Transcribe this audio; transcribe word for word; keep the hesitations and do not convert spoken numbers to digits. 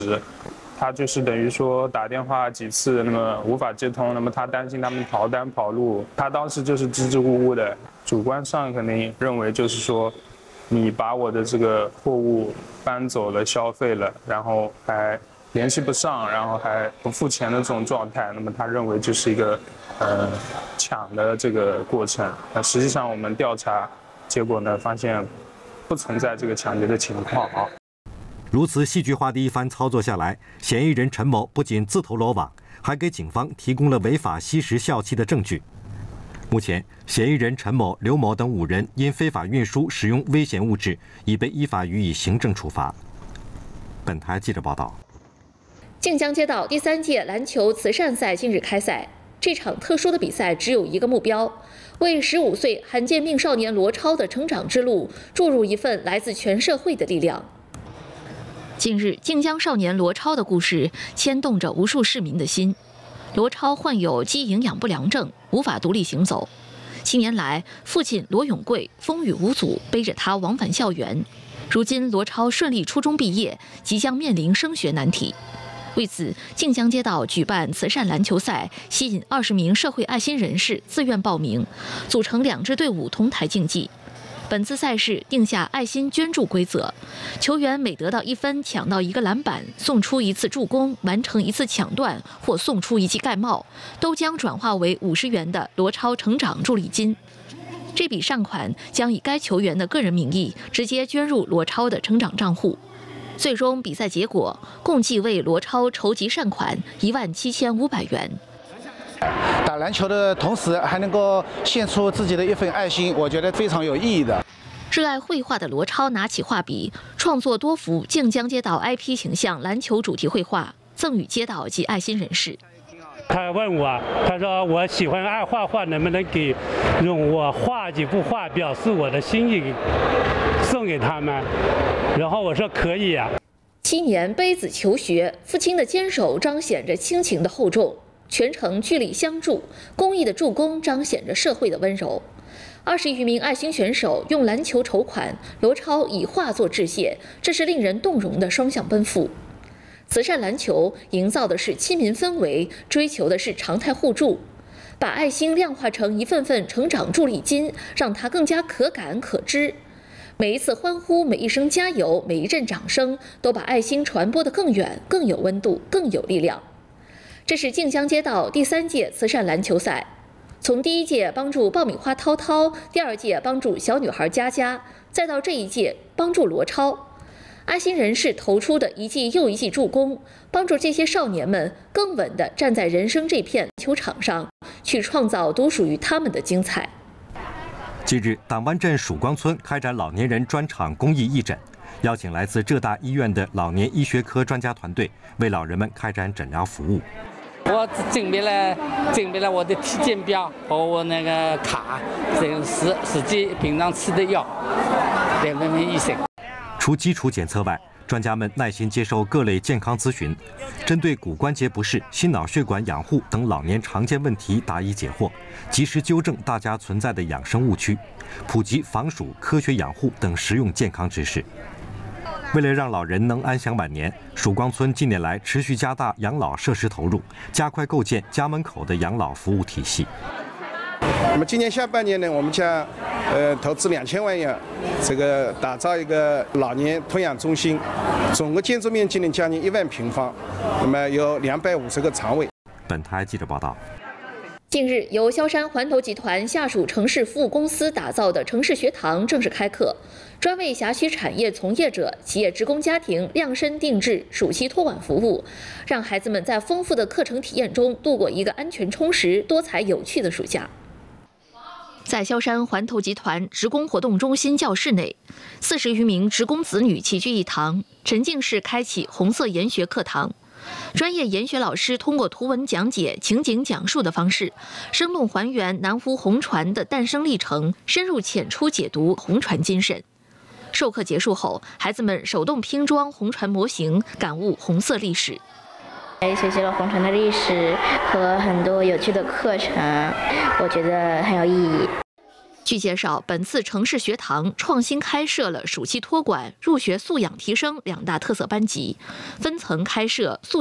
他就是等于说打电话几次，那么无法接通，那么他担心他们逃单跑路，他当时就是支支吾吾的，主观上肯定认为就是说，你把我的这个货物搬走了、消费了，然后还联系不上，然后还不付钱的这种状态，那么他认为就是一个呃抢的这个过程。那实际上我们调查结果呢，发现不存在这个抢劫的情况啊。 如此戏剧化的一番操作下来，嫌疑人陈某不仅自投罗网，还给警方提供了违法吸食笑气的证据。目前，嫌疑人陈某、刘某等五人因非法运输、使用危险物质，已被依法予以行政处罚。本台记者报道。 晋江街道第三届篮球慈善赛近日开赛，这场特殊的比赛只有一个目标，为十五岁罕见病少年罗超的成长之路注入一份来自全社会的力量。近日，晋江少年罗超的故事牵动着无数市民的心。罗超患有肌营养不良症，无法独立行走。七年来，父亲罗永贵风雨无阻，背着他往返校园。如今，罗超顺利初中毕业，即将面临升学难题。为此，晋江街道举办慈善篮球赛，吸引二十名社会爱心人士自愿报名，组成两支队伍同台竞技。本次赛事定下爱心捐助规则，球员每得到一分，抢到一个篮板，送出一次助攻，完成一次抢断或送出一记盖帽，都将转化为五十元的罗超成长助力金。这笔善款将以该球员的个人名义直接捐入罗超的成长账户。最终比赛结果共计为罗超筹集善款一万七千五百元。 打篮球的同时还能够献出自己的一份爱心，我觉得非常有意义的。 热爱绘画的罗超拿起画笔，创作多幅晋江街道 I P 形象篮球主题绘画，赠予街道及爱心人士。 他问我，他说我喜欢爱画画，能不能给用我画几幅画表示我的心意，送给他们？然后我说可以啊。 七年背子求学，父亲的坚守彰显着亲情的厚重。全程聚力相助，公益的助攻彰显着社会的温柔。二十余名爱心选手用篮球筹款，罗超以画作致谢，这是令人动容的双向奔赴。慈善篮球营造的是亲民氛围，追求的是常态互助，把爱心量化成一份份成长助力金，让它更加可感可知。每一次欢呼，每一声加油，每一阵掌声，都把爱心传播得更远，更有温度，更有力量。这是晋江街道第三届慈善篮球赛，从第一届帮助爆米花涛涛，第二届帮助小女孩佳佳，再到这一届帮助罗超，爱心人士投出的一记又一记助攻，帮助这些少年们更稳地站在人生这片球场上，去创造独属于他们的精彩。 近日，党湾镇曙光村开展老年人专场公益义诊，邀请来自浙大医院的老年医学科专家团队为老人们开展诊疗服务。 我准备了准备了我的体检表和我那个卡，这个是实际平常吃的药，来问问医生。 除基础检测外，专家们耐心接受各类健康咨询，针对骨关节不适、心脑血管养护等老年常见问题答疑解惑，及时纠正大家存在的养生误区，普及防暑、科学养护等实用健康知识。为了让老人能安享晚年，曙光村近年来持续加大养老设施投入，加快构建家门口的养老服务体系。 那么今年下半年呢，我们将呃投资两千万元，这个打造一个老年托养中心，总个建筑面积呢将近一万平方，那么有两百五十个床位。 本台记者报道。 近日，由萧山环投集团下属城市服务公司打造的城市学堂正式开课，专为辖区产业从业者、企业职工家庭量身定制暑期托管服务，让孩子们在丰富的课程体验中度过一个安全、充实、多彩、有趣的暑假。在萧山环投集团职工活动中心教室内，四十余名职工子女齐聚一堂，沉浸式开启红色研学课堂。专业研学老师通过图文讲解、情景讲述的方式，生动还原南湖红船的诞生历程，深入浅出解读红船精神。授课结束后，孩子们手动拼装红船模型，感悟红色历史。 学习了红船的历史和很多有趣的课程，我觉得很有意义。 据介绍，本次城市学堂创新开设了暑期托管、入学素养提升两大特色班级，分层开设素